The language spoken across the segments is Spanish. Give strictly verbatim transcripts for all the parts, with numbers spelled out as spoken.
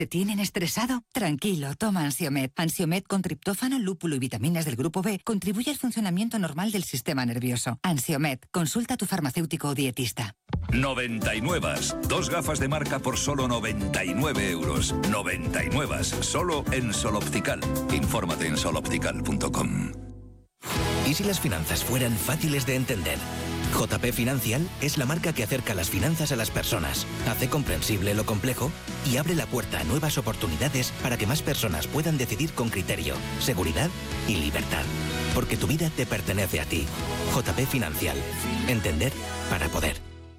¿Te tienen estresado? Tranquilo, toma Ansiomed. Ansiomed con triptófano, lúpulo y vitaminas del grupo B contribuye al funcionamiento normal del sistema nervioso. Ansiomed, consulta a tu farmacéutico o dietista. noventa y nueve. Dos gafas de marca por solo noventa y nueve euros. noventa y nueve. Solo en Sol Optical. Infórmate en sol optical punto com. ¿Y si las finanzas fueran fáciles de entender? J P Financial es la marca que acerca las finanzas a las personas, hace comprensible lo complejo y abre la puerta a nuevas oportunidades para que más personas puedan decidir con criterio, seguridad y libertad. Porque tu vida te pertenece a ti. J P Financial. Entender para poder.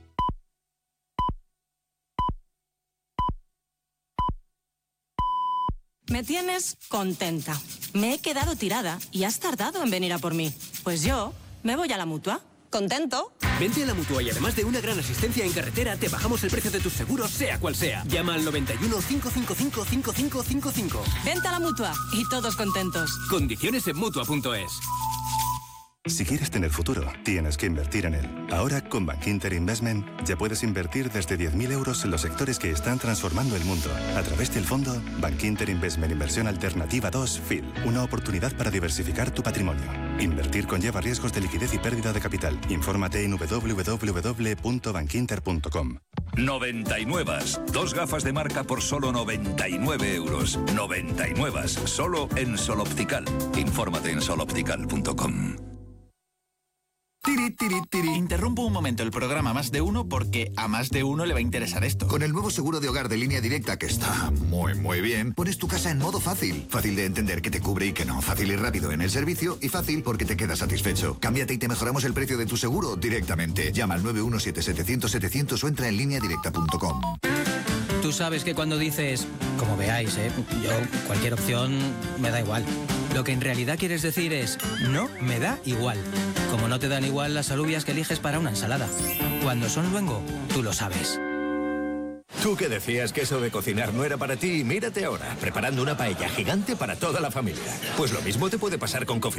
Me tienes contenta. Me he quedado tirada y has tardado en venir a por mí. Pues yo me voy a la Mutua. ¿Contento? Vente a la Mutua y además de una gran asistencia en carretera, te bajamos el precio de tus seguros, sea cual sea. Llama al noventa y uno, cinco cinco cinco, cinco cinco cinco cinco. Vente a la Mutua y todos contentos. Condiciones en Mutua punto es. Si quieres tener futuro, tienes que invertir en él. Ahora, con Bankinter Investment, ya puedes invertir desde diez mil euros en los sectores que están transformando el mundo. A través del fondo Bankinter Investment Inversión Alternativa dos F I L. Una oportunidad para diversificar tu patrimonio. Invertir conlleva riesgos de liquidez y pérdida de capital. Infórmate en doble u doble u doble u punto bankinter punto com. noventa y nueve. Dos gafas de marca por solo noventa y nueve euros. noventa y nueve. Solo en Sol Optical. Infórmate en sol optical punto com. Tiri, tiri, tiri. Interrumpo un momento el programa Más de Uno porque a más de uno le va a interesar esto. Con el nuevo seguro de hogar de Línea Directa, que está muy, muy bien, pones tu casa en modo fácil. Fácil de entender que te cubre y que no. Fácil y rápido en el servicio y fácil porque te quedas satisfecho. Cámbiate y te mejoramos el precio de tu seguro directamente. Llama al nueve uno siete setecientos setecientos o entra en línea directa punto com. Tú sabes que cuando dices, como veáis, ¿eh? yo cualquier opción me da igual. Lo que en realidad quieres decir es, no me da igual. Como no te dan igual las alubias que eliges para una ensalada. Cuando son luengo, tú lo sabes. Tú que decías que eso de cocinar no era para ti, mírate ahora, preparando una paella gigante para toda la familia. Pues lo mismo te puede pasar con Coffee